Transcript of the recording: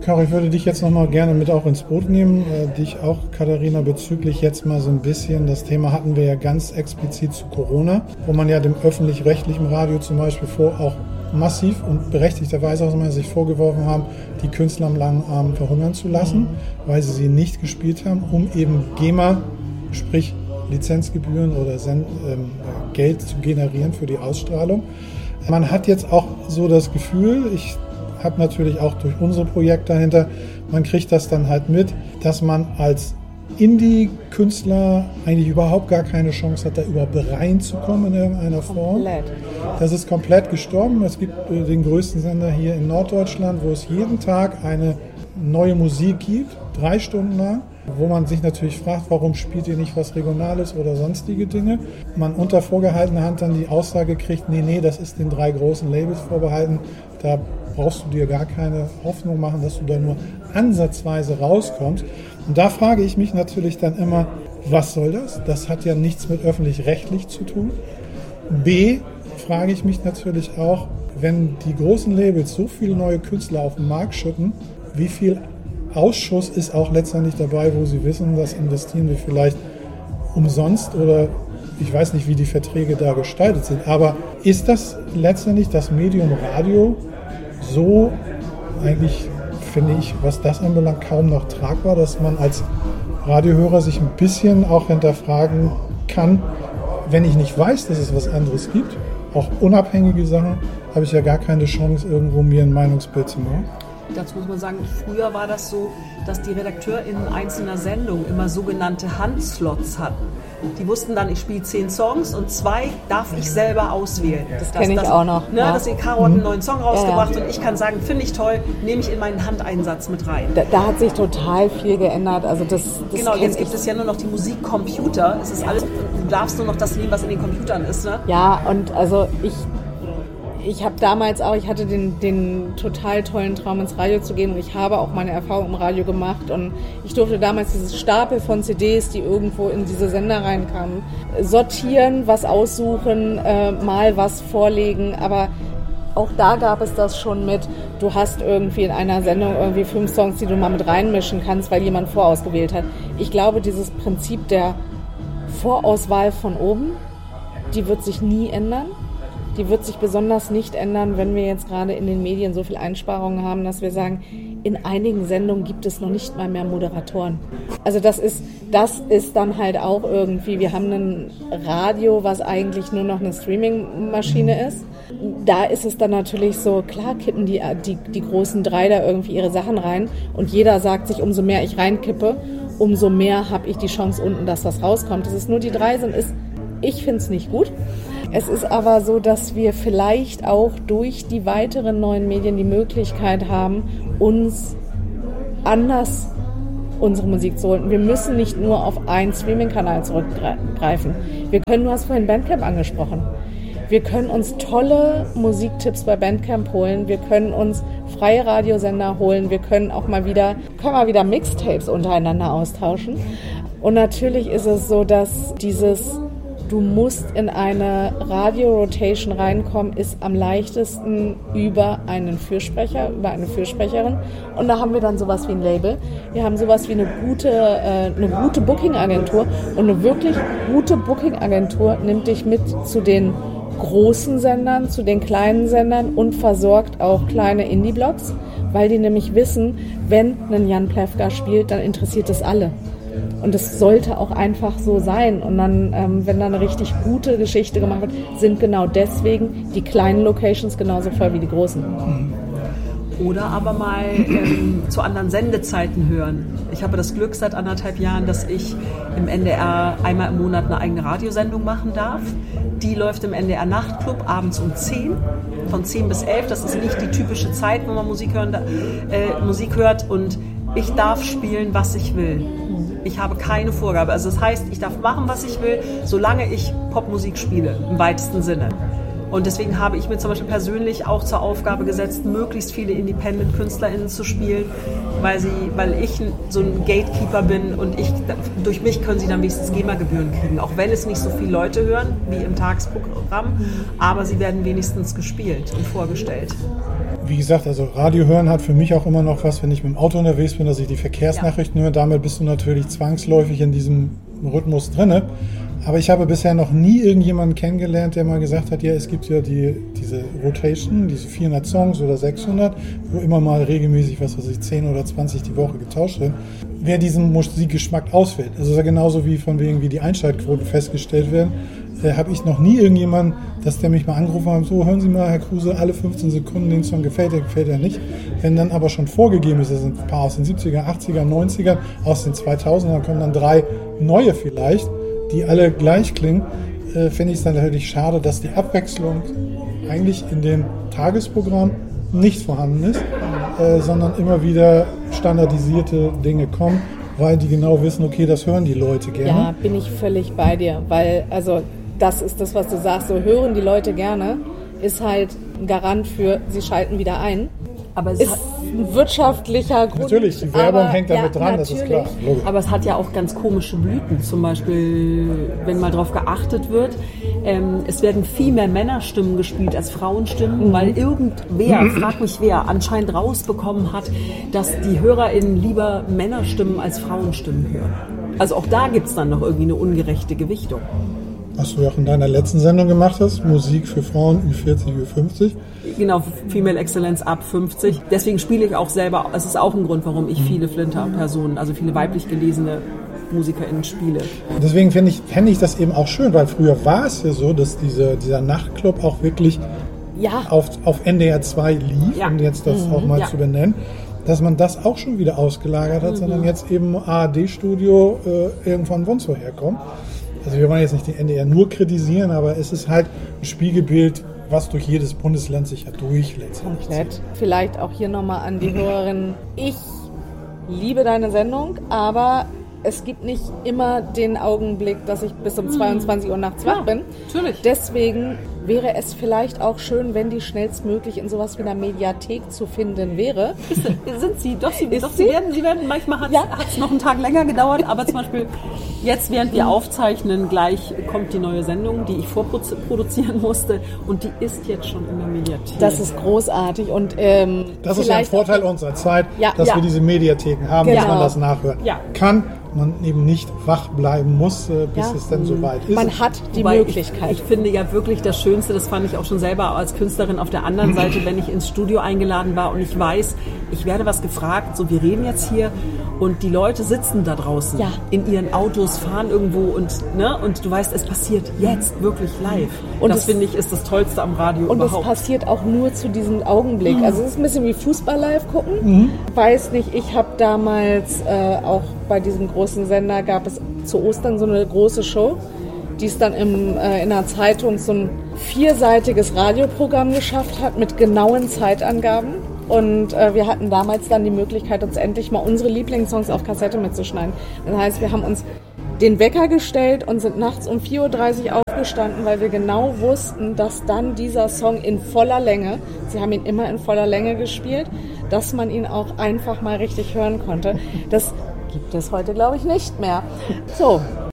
Caro, ich würde dich jetzt nochmal gerne mit auch ins Boot nehmen, dich auch, Katharina, bezüglich jetzt mal so ein bisschen, das Thema hatten wir ja ganz explizit zu Corona, wo man ja dem öffentlich-rechtlichen Radio zum Beispiel auch massiv und berechtigterweise auch immer sich vorgeworfen haben, die Künstler am langen Arm verhungern zu lassen, weil sie nicht gespielt haben, um eben GEMA, sprich Lizenzgebühren oder Geld zu generieren für die Ausstrahlung. Man hat jetzt auch so das Gefühl, ich habe natürlich auch durch unsere Projekte dahinter, man kriegt das dann halt mit, dass man als Indie-Künstler eigentlich überhaupt gar keine Chance hat, da überhaupt reinzukommen in irgendeiner Form. Komplett. Das ist komplett gestorben. Es gibt den größten Sender hier in Norddeutschland, wo es jeden Tag eine neue Musik gibt, 3 Stunden lang, wo man sich natürlich fragt, warum spielt ihr nicht was Regionales oder sonstige Dinge. Man unter vorgehaltener Hand dann die Aussage kriegt, nee, das ist den 3 großen Labels vorbehalten, da brauchst du dir gar keine Hoffnung machen, dass du da nur ansatzweise rauskommst. Und da frage ich mich natürlich dann immer, was soll das? Das hat ja nichts mit öffentlich-rechtlich zu tun. B, frage ich mich natürlich auch, wenn die großen Labels so viele neue Künstler auf den Markt schütten, wie viel Ausschuss ist auch letztendlich dabei, wo sie wissen, das investieren wir vielleicht umsonst oder ich weiß nicht, wie die Verträge da gestaltet sind. Aber ist das letztendlich das Medium Radio so eigentlich, finde ich, was das anbelangt, kaum noch tragbar, dass man als Radiohörer sich ein bisschen auch hinterfragen kann, wenn ich nicht weiß, dass es was anderes gibt, auch unabhängige Sachen, habe ich ja gar keine Chance, irgendwo mir ein Meinungsbild zu machen. Dazu muss man sagen, früher war das so, dass die RedakteurInnen einzelner Sendungen immer sogenannte Handslots hatten. Die wussten dann, ich spiele 10 Songs und 2 darf ich selber auswählen. Das kenne ich auch noch. Ne, ja. Dass Caro hat einen neuen Song rausgebracht und ich kann sagen, finde ich toll, nehme ich in meinen Handeinsatz mit rein. Da hat sich total viel geändert. Also das genau, jetzt gibt es ja nur noch die Musikcomputer. Es ist alles, du darfst nur noch das nehmen, was in den Computern ist. Ne? Ja, und also ich habe damals auch, ich hatte den total tollen Traum, ins Radio zu gehen und ich habe auch meine Erfahrung im Radio gemacht und ich durfte damals dieses Stapel von CDs, die irgendwo in diese Sender reinkamen, sortieren, was aussuchen, mal was vorlegen, aber auch da gab es das schon mit, du hast irgendwie in einer Sendung irgendwie 5 Songs, die du mal mit reinmischen kannst, weil jemand vorausgewählt hat. Ich glaube, dieses Prinzip der Vorauswahl von oben, die wird sich nie ändern. Die wird sich besonders nicht ändern, wenn wir jetzt gerade in den Medien so viel Einsparungen haben, dass wir sagen, in einigen Sendungen gibt es noch nicht mal mehr Moderatoren. Also das ist dann halt auch irgendwie, wir haben ein Radio, was eigentlich nur noch eine Streaming-Maschine ist. Da ist es dann natürlich so, klar kippen die großen 3 da irgendwie ihre Sachen rein und jeder sagt sich, umso mehr ich reinkippe, umso mehr habe ich die Chance unten, dass das rauskommt. Dass es nur die 3 sind, ich finde es nicht gut. Es ist aber so, dass wir vielleicht auch durch die weiteren neuen Medien die Möglichkeit haben, uns anders unsere Musik zu holen. Wir müssen nicht nur auf einen Streaming-Kanal zurückgreifen. Du hast vorhin Bandcamp angesprochen. Wir können uns tolle Musiktipps bei Bandcamp holen. Wir können uns freie Radiosender holen. Wir können auch mal wieder Mixtapes untereinander austauschen. Und natürlich ist es so, dass du musst in eine Radio-Rotation reinkommen, ist am leichtesten über einen Fürsprecher, über eine Fürsprecherin. Und da haben wir dann sowas wie ein Label. Wir haben sowas wie eine gute Booking-Agentur. Und eine wirklich gute Booking-Agentur nimmt dich mit zu den großen Sendern, zu den kleinen Sendern und versorgt auch kleine Indie-Blogs, weil die nämlich wissen, wenn ein Jan Plewka spielt, dann interessiert es alle. Und es sollte auch einfach so sein. Und dann, wenn da eine richtig gute Geschichte gemacht wird, sind genau deswegen die kleinen Locations genauso voll wie die großen. Oder aber mal zu anderen Sendezeiten hören. Ich habe das Glück seit 1,5 Jahren, dass ich im NDR einmal im Monat eine eigene Radiosendung machen darf. Die läuft im NDR Nachtclub abends um 10, von 10 bis 11. Das ist nicht die typische Zeit, wo man Musik hört. Und ich darf spielen, was ich will. Ich habe keine Vorgabe. Also das heißt, ich darf machen, was ich will, solange ich Popmusik spiele, im weitesten Sinne. Und deswegen habe ich mir zum Beispiel persönlich auch zur Aufgabe gesetzt, möglichst viele Independent-KünstlerInnen zu spielen, weil ich so ein Gatekeeper bin und durch mich können sie dann wenigstens GEMA-Gebühren kriegen. Auch wenn es nicht so viele Leute hören, wie im Tagesprogramm, aber sie werden wenigstens gespielt und vorgestellt. Wie gesagt, also Radio hören hat für mich auch immer noch was, wenn ich mit dem Auto unterwegs bin, dass ich die Verkehrsnachrichten höre. Damit bist du natürlich zwangsläufig in diesem Rhythmus drinne. Aber ich habe bisher noch nie irgendjemanden kennengelernt, der mal gesagt hat, ja, es gibt ja diese Rotation, diese 400 Songs oder 600, wo immer mal regelmäßig, 10 oder 20 die Woche getauscht wird. Wer diesen Musikgeschmack auswählt, also ja genauso wie von wegen, wie die Einschaltquoten festgestellt werden, habe ich noch nie irgendjemanden, dass der mich mal angerufen hat, so, hören Sie mal, Herr Kruse, alle 15 Sekunden den Song gefällt er nicht. Wenn dann aber schon vorgegeben ist, das sind ein paar aus den 70er, 80er, 90er, aus den 2000ern, kommen dann 3 neue vielleicht, die alle gleich klingen, finde ich es dann natürlich schade, dass die Abwechslung eigentlich in dem Tagesprogramm nicht vorhanden ist, sondern immer wieder standardisierte Dinge kommen, weil die genau wissen, okay, das hören die Leute gerne. Ja, bin ich völlig bei dir, weil, also das ist das, was du sagst, so hören die Leute gerne, ist halt ein Garant für, sie schalten wieder ein. Aber es ist ein wirtschaftlicher Grund. Natürlich, die Werbung hängt damit dran, das ist klar. Logisch. Aber es hat ja auch ganz komische Blüten. Zum Beispiel, wenn mal darauf geachtet wird, es werden viel mehr Männerstimmen gespielt als Frauenstimmen, weil irgendwer, frag mich wer, anscheinend rausbekommen hat, dass die HörerInnen lieber Männerstimmen als Frauenstimmen hören. Also auch da gibt es dann noch irgendwie eine ungerechte Gewichtung. Was du ja auch in deiner letzten Sendung gemacht hast, Musik für Frauen Ü40, Ü50. Genau, Female Excellence ab 50. Deswegen spiele ich auch selber, es ist auch ein Grund, warum ich viele Flinter-Personen, also viele weiblich gelesene MusikerInnen spiele. Deswegen fände ich das eben auch schön, weil früher war es ja so, dass dieser Nachtclub auch wirklich auf NDR 2 lief, um jetzt das auch mal zu benennen, dass man das auch schon wieder ausgelagert hat, sondern jetzt eben ARD-Studio irgendwann von so herkommt. Also wir wollen jetzt nicht den NDR nur kritisieren, aber es ist halt ein Spiegelbild, was durch jedes Bundesland sich ja durchlässt. Komplett. Vielleicht auch hier nochmal an die Hörerinnen. Ich liebe deine Sendung, aber es gibt nicht immer den Augenblick, dass ich bis um 22 Uhr nachts wach bin. Natürlich. Deswegen wäre es vielleicht auch schön, wenn die schnellstmöglich in sowas wie einer Mediathek zu finden wäre. Sind sie? Doch, sie werden. Manchmal hat es noch einen Tag länger gedauert, aber zum Beispiel jetzt, während wir aufzeichnen, gleich kommt die neue Sendung, die ich vorproduzieren musste, und die ist jetzt schon in der Mediathek. Das ist großartig und das ist ja ein Vorteil unserer Zeit, dass wir diese Mediatheken haben, dass man das nachhören kann. Man eben nicht wach bleiben muss, bis es dann soweit ist. Man hat die Möglichkeit. Ich finde ja wirklich das Schönste, das fand ich auch schon selber als Künstlerin auf der anderen Seite, wenn ich ins Studio eingeladen war und ich weiß, ich werde was gefragt, so wir reden jetzt hier und die Leute sitzen da draußen in ihren Autos, fahren irgendwo und du weißt, es passiert jetzt wirklich live. Und das finde ich ist das Tollste am Radio überhaupt. Und es passiert auch nur zu diesem Augenblick. Also es ist ein bisschen wie Fußball live gucken. Weiß nicht, ich habe damals auch bei diesem großen Sender gab es zu Ostern so eine große Show, die es dann in einer Zeitung so ein 4-seitiges Radioprogramm geschafft hat mit genauen Zeitangaben. Und wir hatten damals dann die Möglichkeit, uns endlich mal unsere Lieblingssongs auf Kassette mitzuschneiden. Das heißt, wir haben uns den Wecker gestellt und sind nachts um 4.30 Uhr aufgestanden, weil wir genau wussten, dass dann dieser Song in voller Länge, sie haben ihn immer in voller Länge gespielt, dass man ihn auch einfach mal richtig hören konnte. Das gibt es heute, glaube ich, nicht mehr. So,